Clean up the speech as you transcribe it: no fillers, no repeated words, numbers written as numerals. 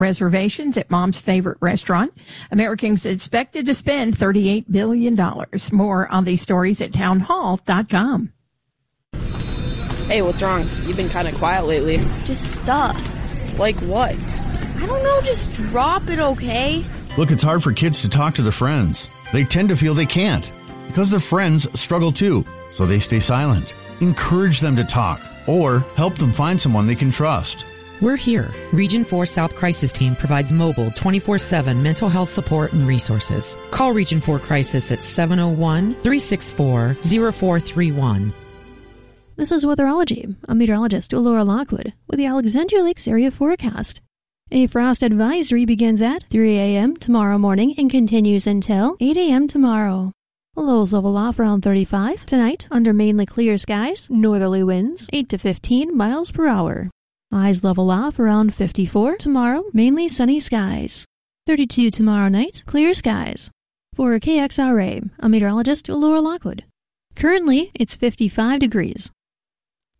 reservations at Mom's favorite restaurant. Americans expected to spend $38 billion. More on these stories at townhall.com. Hey, what's wrong? You've been kind of quiet lately. Just stuff. Like what? I don't know, just drop it, okay? Look, it's hard for kids to talk to their friends. They tend to feel they can't because their friends struggle too, so they stay silent. Encourage them to talk or help them find someone they can trust. We're here. Region 4 South Crisis Team provides mobile 24/7 mental health support and resources. Call Region 4 Crisis at 701-364-0431. This is Weatherology. I'm meteorologist Laura Lockwood with the Alexandria Lakes area forecast. A frost advisory begins at 3 a.m. tomorrow morning and continues until 8 a.m. tomorrow. Lows level off around 35. Tonight, under mainly clear skies, northerly winds 8 to 15 miles per hour. Highs level off around 54. Tomorrow, mainly sunny skies. 32 tomorrow night, clear skies. For KXRA, I'm meteorologist Laura Lockwood. Currently, it's 55 degrees.